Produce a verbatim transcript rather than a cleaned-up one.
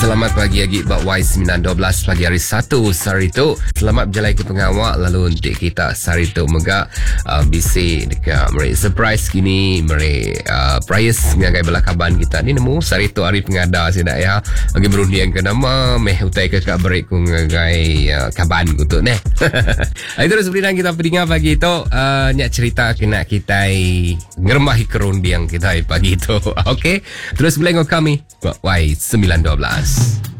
Selamat pagi lagi Bak Y sembilan dua belas pagi hari Sabtu Sarito. Selamat berjalan ke pengawak lalu untuk kita Sarito megak uh, bisik dekat mereka surprise kini mereka uh, price ngagai belah kaban kita ni nemu Sarito hari pengada sida ya. Bagi berundian ke nama meh utai ke kak break ku ngagai uh, kaban kutuk neh. Itu sebenarnya kita pedinga pagi itu uh, nyak cerita kena kita ngermahi kerundian kita pagi itu. Okey. Terus boleh ngok kami Bak Y sembilan dua belas.